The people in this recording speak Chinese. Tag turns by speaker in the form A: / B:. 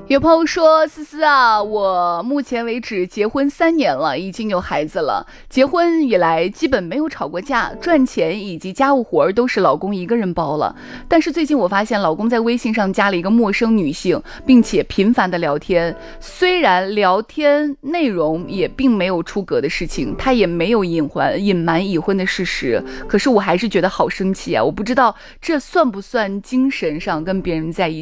A: 有朋友说，思思啊，我目前为止结婚3年了，已经有孩子了。结婚以来基本没有吵过架，赚钱以及家务活都是老公一个人包了。但是最近我发现老公在微信上加了一个陌生女性，并且频繁的聊天。虽然聊天内容也并没有出格的事情，他也没有隐瞒已婚的事实，可是我还是觉得好生气啊！我不知道这算不算精神上跟别人在一起。